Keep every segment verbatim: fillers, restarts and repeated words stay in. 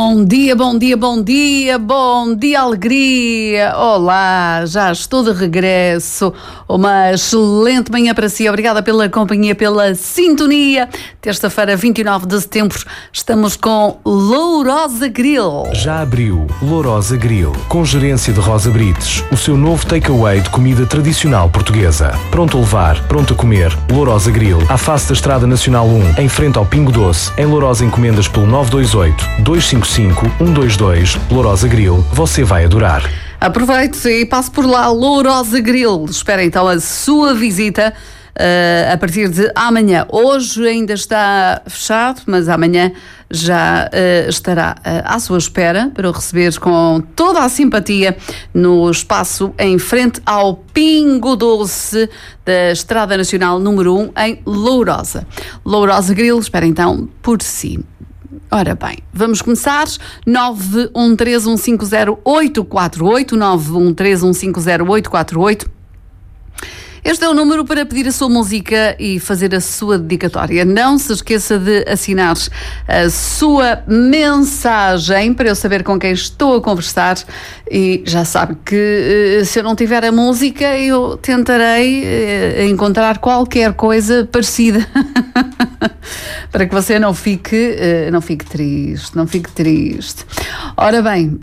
Bom dia, bom dia, bom dia, bom dia, alegria. Olá, já estou de regresso. Uma excelente manhã para si. Obrigada pela companhia, pela sintonia. Terça-feira, vinte e nove de setembro, estamos com Lourosa Grill. Já abriu Lourosa Grill, com gerência de Rosa Brites, o seu novo takeaway de comida tradicional portuguesa. Pronto a levar, pronto a comer. Lourosa Grill, à face da Estrada Nacional um, em frente ao Pingo Doce. Em Lourosa encomendas pelo nove dois oito, dois cinco cinco, um dois dois. Lourosa Grill, você vai adorar. Aproveite e passe por lá, Lourosa Grill. Espera então a sua visita uh, a partir de amanhã. Hoje ainda está fechado, mas amanhã já uh, estará uh, à sua espera para o receber com toda a simpatia no espaço em frente ao Pingo Doce da Estrada Nacional número um em Lourosa. Lourosa Grill, espera então por si. Ora bem, vamos começar. nove um três um cinco zero oito quatro oito, nove um três um cinco zero oito quatro oito. Este é o número para pedir a sua música e fazer a sua dedicatória. Não se esqueça de assinar a sua mensagem para eu saber com quem estou a conversar. E já sabe que se eu não tiver a música, eu tentarei encontrar qualquer coisa parecida para que você não fique, não fique triste, não fique triste. Ora bem,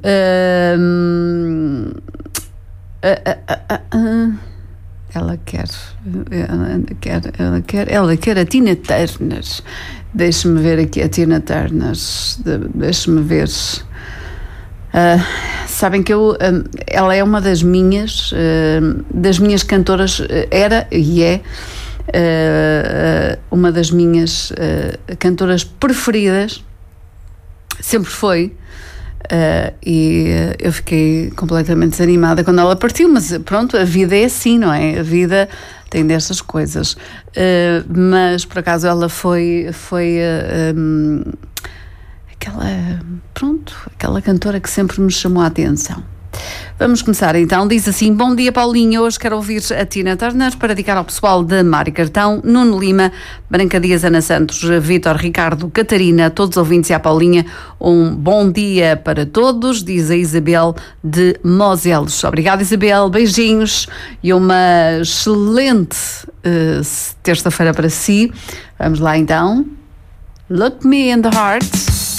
hum, uh, uh, uh, uh, ela quer, ela quer, ela quer, ela quer a Tina Turner. Deixa-me ver aqui a Tina Turner. Deixa-me ver. Uh, sabem que eu, uh, ela é uma das minhas, uh, das minhas cantoras, uh, era e é uh, uh, uma das minhas uh, cantoras preferidas. Sempre foi. Uh, e uh, eu fiquei completamente desanimada quando ela partiu, mas pronto, a vida é assim, não é? A vida tem destas coisas. Uh, mas por acaso ela foi, foi uh, um, aquela, pronto, aquela cantora que sempre me chamou a atenção. Vamos começar então. Diz assim: bom dia, Paulinha. Hoje quero ouvir a Tina Turner para dedicar ao pessoal de Mari Cartão, Nuno Lima, Branca Dias, Ana Santos, Vítor, Ricardo, Catarina, todos os ouvintes e à Paulinha. Um bom dia para todos, diz a Isabel de Moselos. Obrigada, Isabel. Beijinhos e uma excelente uh, terça-feira para si. Vamos lá então. Look Me in the Heart.